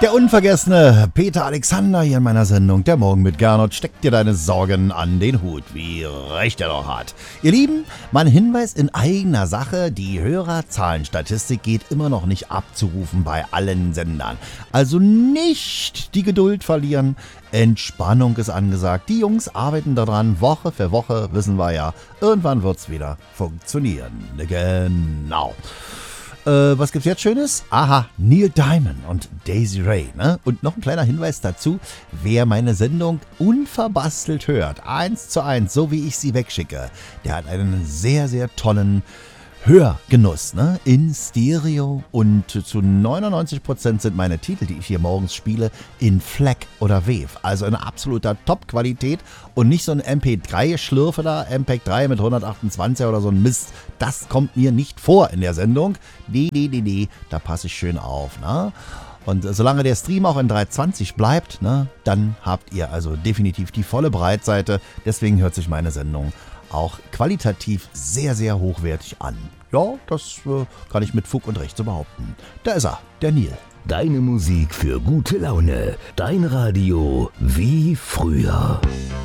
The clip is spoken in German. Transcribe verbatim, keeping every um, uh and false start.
Der unvergessene Peter Alexander hier in meiner Sendung Der Morgen mit Gernot. Steck dir deine Sorgen an den Hut, wie recht er doch hat. Ihr Lieben, mein Hinweis in eigener Sache, die Hörerzahlenstatistik geht immer noch nicht abzurufen bei allen Sendern. Also nicht die Geduld verlieren, Entspannung ist angesagt. Die Jungs arbeiten daran, Woche für Woche, wissen wir ja. Irgendwann wird's wieder funktionieren. Genau. Äh, was gibt's jetzt Schönes? Aha, Neil Diamond und Daisy Ray, ne? Und noch ein kleiner Hinweis dazu, wer meine Sendung unverbastelt hört, eins zu eins, so wie ich sie wegschicke, der hat einen sehr, sehr tollen Hörgenuss, ne? In Stereo, und zu neunundneunzig Prozent sind meine Titel, die ich hier morgens spiele, in FLAC oder Wave. Also in absoluter Top-Qualität und nicht so ein M P drei Schlürfe da, M P drei mit hundertachtundzwanzig oder so ein Mist. Das kommt mir nicht vor in der Sendung. Nee, nee, nee, nee, da passe ich schön auf, ne? Und solange der Stream auch in dreihundertzwanzig bleibt, ne, dann habt ihr also definitiv die volle Breitseite. Deswegen hört sich meine Sendung auch qualitativ sehr, sehr hochwertig an. Ja, das äh, kann ich mit Fug und Recht so behaupten. Da ist er, der Neil. Deine Musik für gute Laune. Dein Radio wie früher.